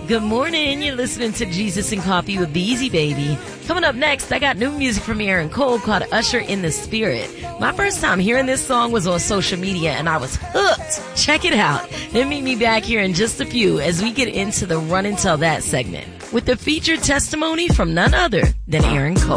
Good morning. You're listening to Jesus and Coffee with Beezy Baby. Coming up next, I got new music from Aaron Cole called Usher in the Spirit. My first time hearing this song was on social media and I was hooked. Check it out. Then meet me back here in just a few as we get into the Run and Tell That segment with the featured testimony from none other than Aaron Cole.